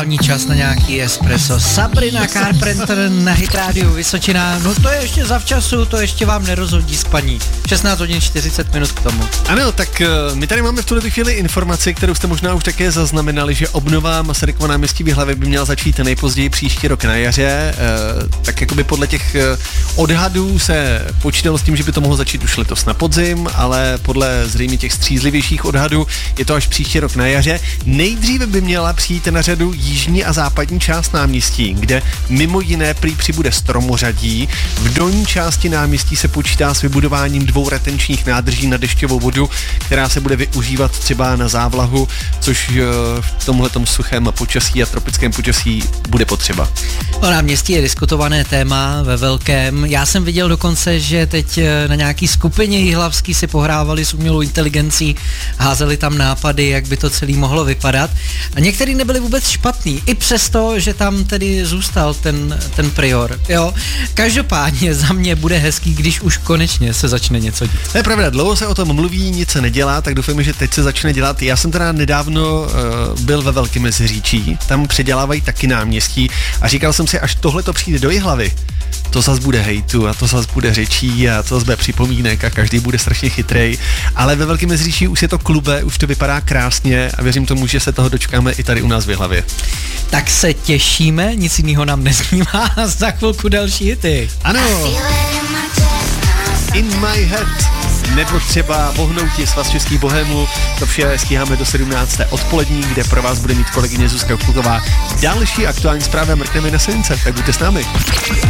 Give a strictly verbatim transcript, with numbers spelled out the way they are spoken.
Čas na nějaký espresso. Sabrina Carpenter na Hit Radio Vysočina. No to je ještě zavčasu, to ještě vám nerozhodí spaní. šestnáct hodin čtyřicet minut k tomu. Ano, tak uh, my tady máme v tuhle chvíli informaci, kterou jste možná už také zaznamenali, že obnova Masarykova náměstí v Jihlavě by měla začít nejpozději příští rok na jaře. Uh, tak jakoby podle těch uh, odhadů se počítalo s tím, že by to mohlo začít už letos na podzim, ale podle zřejmě těch střízlivějších odhadů je to až příští rok na jaře. Nejdříve by měla přijít na řadu jižní a západní část náměstí, kde mimo jiné prý přibude stromořadí. V dolní části náměstí se počítá s vybudováním dvou retenčních nádrží na dešťovou vodu, která se bude využívat třeba na závlahu, což v tomhletom suchém počasí a tropickém počasí bude potřeba. O náměstí je diskutované téma ve velkém. Já jsem viděl dokonce, že teď na nějaký skupině jihlavský si pohrávali s umělou inteligencí, házeli tam nápady, jak by to celé mohlo vypadat. A některý nebyli vůbec špatný, i přesto, že tam tedy zůstal ten, ten prior. Jo? Každopádně za mě bude hezký, když už konečně se začne něco dít. To je pravda, dlouho se o tom mluví, nic se nedělá, tak doufám, že teď se začne dělat. Já jsem teda nedávno uh, byl ve Velkém Meziříčí, tam předělávají taky náměstí a říkal jsem si, až tohle to přijde do Jihlavy, to zas bude hejtu a to zas bude řečí a to zas bude připomínek a každý bude strašně chytrej, ale ve Velkém Meziříčí už je to klube, už to vypadá krásně a věřím tomu, že se toho dočkáme i tady u nás v Jihlavě. Tak se těšíme, nic jiného nám nezbývá, za chvilku další hity. Ano, In My Head, nebo třeba Vohnouti z Svaz českých bohémů, to vše stíháme do sedmnácté odpolední, kde pro vás bude mít kolegyně Zuzka Kluková další aktuální zprávy a mrkneme na silnice, tak buďte s námi.